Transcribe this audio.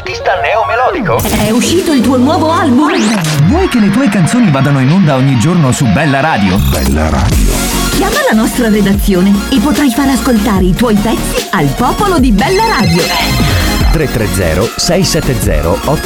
artista neomelodico? È uscito il tuo nuovo album? Vuoi che le tue canzoni vadano in onda ogni giorno su Bella Radio? Bella Radio. Chiama la nostra redazione e potrai far ascoltare i tuoi pezzi al popolo di Bella Radio. 330 670